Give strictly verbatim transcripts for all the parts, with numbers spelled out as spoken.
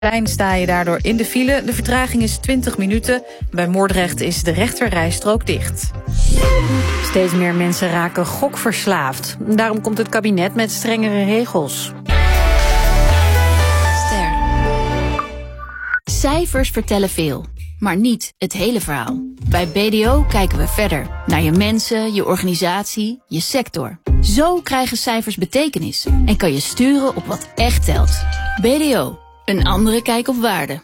Lijn sta je daardoor in de file. De vertraging is twintig minuten. Bij Moordrecht is de rechterrijstrook dicht. Steeds meer mensen raken gokverslaafd. Daarom komt het kabinet met strengere regels. Ster. Cijfers vertellen veel, maar niet het hele verhaal. Bij B D O kijken we verder. Naar je mensen, je organisatie, je sector. Zo krijgen cijfers betekenis. En kan je sturen op wat echt telt. B D O. Een andere kijk op waarde.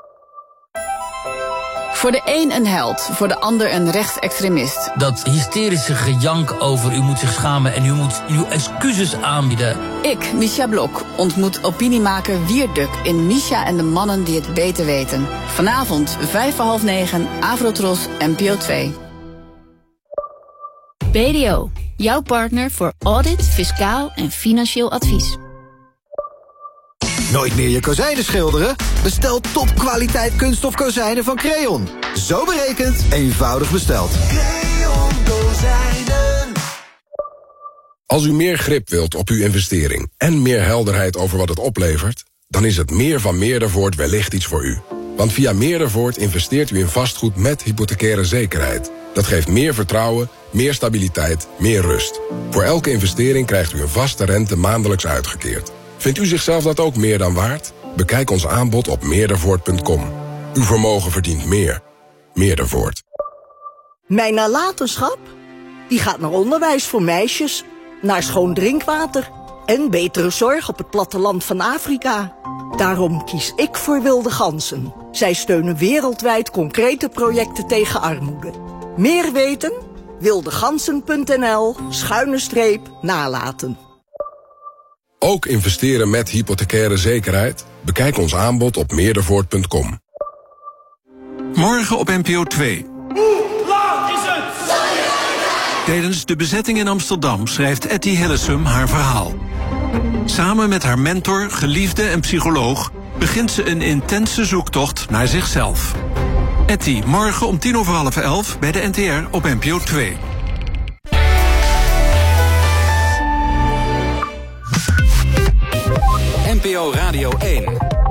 Voor de een een held, voor de ander een rechtsextremist. Dat hysterische gejank over u moet zich schamen en u moet uw excuses aanbieden. Ik, Misha Blok, ontmoet opiniemaker Wierduk in Misha en de mannen die het beter weten. Vanavond, vijf voor half negen, Avrotros, N P O twee. B D O, jouw partner voor audit, fiscaal en financieel advies. Nooit meer je kozijnen schilderen? Bestel topkwaliteit kunststof kozijnen van Creon. Zo berekend, eenvoudig besteld. Creon Kozijnen. Als u meer grip wilt op uw investering en meer helderheid over wat het oplevert, dan is het Meer van Meerdervoort wellicht iets voor u. Want via Meerdervoort investeert u in vastgoed met hypothecaire zekerheid. Dat geeft meer vertrouwen, meer stabiliteit, meer rust. Voor elke investering krijgt u een vaste rente maandelijks uitgekeerd. Vindt u zichzelf dat ook meer dan waard? Bekijk ons aanbod op meerdervoort punt com. Uw vermogen verdient meer. Meerdervoort. Mijn nalatenschap? Die gaat naar onderwijs voor meisjes, naar schoon drinkwater en betere zorg op het platteland van Afrika. Daarom kies ik voor Wilde Ganzen. Zij steunen wereldwijd concrete projecten tegen armoede. Meer weten? wildegansen punt n l schuine streep nalaten. Ook investeren met hypothecaire zekerheid? Bekijk ons aanbod op meerdervoort punt com. Morgen op N P O twee. Hoe laat is het? Tijdens de bezetting in Amsterdam schrijft Etty Hillesum haar verhaal. Samen met haar mentor, geliefde en psycholoog begint ze een intense zoektocht naar zichzelf. Etty, morgen om tien over half elf bij de N T R op N P O twee. N P O Radio één.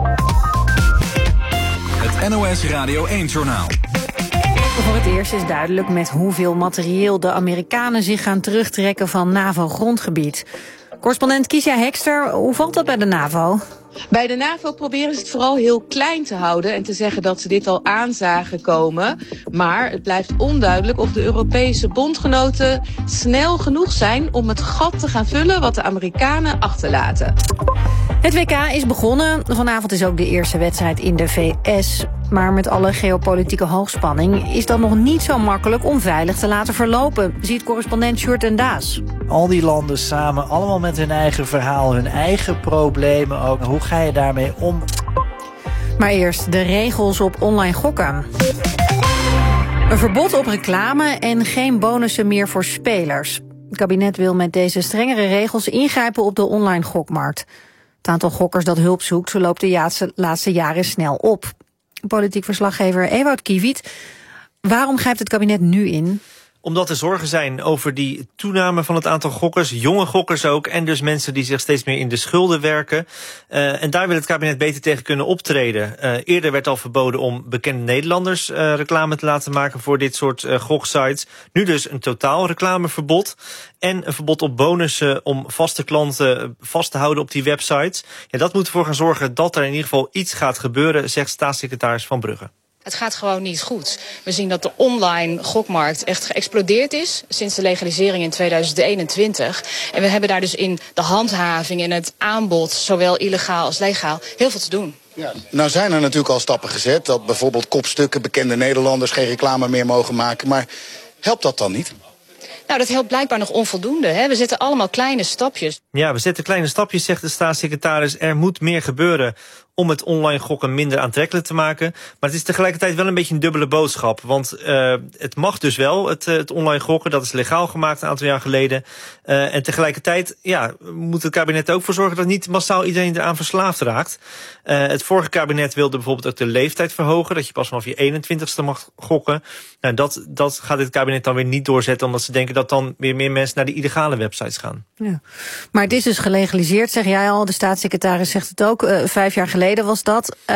Het N O S Radio één-journaal. Voor het eerst is duidelijk met hoeveel materieel de Amerikanen zich gaan terugtrekken van NAVO-grondgebied. Correspondent Kiesja Hekster, hoe valt dat bij de NAVO? Bij de NAVO proberen ze het vooral heel klein te houden en te zeggen dat ze dit al aan zagen komen. Maar het blijft onduidelijk of de Europese bondgenoten snel genoeg zijn om het gat te gaan vullen wat de Amerikanen achterlaten. Het W K is begonnen. Vanavond is ook de eerste wedstrijd in de V S. Maar met alle geopolitieke hoogspanning is dat nog niet zo makkelijk om veilig te laten verlopen, ziet correspondent Sjoerd en Daas. Al die landen samen, allemaal met hun eigen verhaal, hun eigen problemen ook. Hoe ga je daarmee om? Maar eerst de regels op online gokken. Een verbod op reclame en geen bonussen meer voor spelers. Het kabinet wil met deze strengere regels ingrijpen op de online gokmarkt. Het aantal gokkers dat hulp zoekt loopt de laatste jaren snel op. Politiek verslaggever Ewout Kiewiet, waarom grijpt het kabinet nu in? Omdat er zorgen zijn over die toename van het aantal gokkers, jonge gokkers ook, en dus mensen die zich steeds meer in de schulden werken. Uh, en daar wil het kabinet beter tegen kunnen optreden. Uh, eerder werd al verboden om bekende Nederlanders uh, reclame te laten maken voor dit soort uh, goksites. Nu dus een totaal reclameverbod en een verbod op bonussen om vaste klanten vast te houden op die websites. Ja, dat moet ervoor gaan zorgen dat er in ieder geval iets gaat gebeuren, zegt staatssecretaris Van Brugge. Het gaat gewoon niet goed. We zien dat de online gokmarkt echt geëxplodeerd is sinds de legalisering in tweeduizend eenentwintig. En we hebben daar dus in de handhaving en het aanbod, zowel illegaal als legaal, heel veel te doen. Ja, nou zijn er natuurlijk al stappen gezet, dat bijvoorbeeld kopstukken bekende Nederlanders geen reclame meer mogen maken. Maar helpt dat dan niet? Nou, dat helpt blijkbaar nog onvoldoende. Hè? We zetten allemaal kleine stapjes. Ja, we zetten kleine stapjes, zegt de staatssecretaris. Er moet meer gebeuren om het online gokken minder aantrekkelijk te maken. Maar het is tegelijkertijd wel een beetje een dubbele boodschap. Want uh, het mag dus wel, het, het online gokken. Dat is legaal gemaakt een aantal jaar geleden. Uh, en tegelijkertijd ja, moet het kabinet er ook voor zorgen dat niet massaal iedereen eraan verslaafd raakt. Uh, het vorige kabinet wilde bijvoorbeeld ook de leeftijd verhogen. Dat je pas vanaf je eenentwintigste mag gokken. Nou, dat, dat gaat dit kabinet dan weer niet doorzetten. Omdat ze denken dat dan weer meer mensen naar de illegale websites gaan. Ja. Maar het is dus gelegaliseerd, zeg jij al. De staatssecretaris zegt het ook. Uh, vijf jaar geleden geleden was dat.